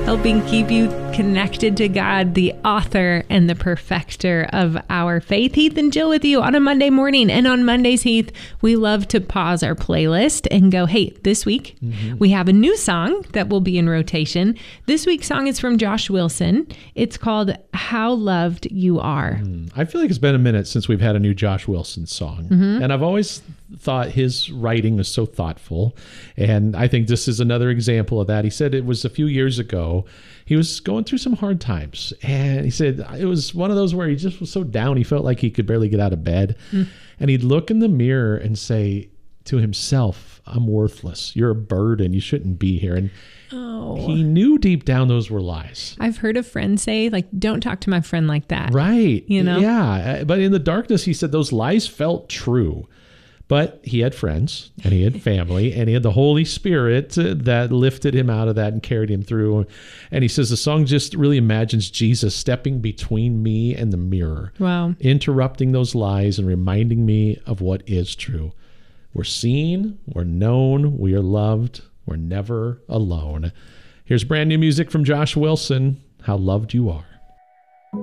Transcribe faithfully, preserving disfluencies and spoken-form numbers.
helping keep you connected to God, the author and the perfecter of our faith. Heath and Jill with you on a Monday morning. And on Mondays, Heath, we love to pause our playlist and go, hey, this week mm-hmm. we have a new song that will be in rotation. This week's song is from Josh Wilson. It's called How Loved You Are. Mm, I feel like it's been a minute since we've had a new Josh Wilson song. Mm-hmm. And I've always thought his writing was so thoughtful. And I think this is another example of that. He said it was a few years ago. He was going through some hard times. And he said it was one of those where he just was so down. He felt like he could barely get out of bed. Mm. And he'd look in the mirror and say to himself, I'm worthless. You're a burden. You shouldn't be here. And oh. he knew deep down those were lies. I've heard a friend say, like, don't talk to my friend like that. Right. You know? Yeah. But in the darkness, he said those lies felt true. But he had friends and he had family and he had the Holy Spirit uh, that lifted him out of that and carried him through. And he says the song just really imagines Jesus stepping between me and the mirror. Wow. Interrupting those lies and reminding me of what is true. We're seen, we're known, we are loved, we're never alone. Here's brand new music from Josh Wilson, How Loved You Are.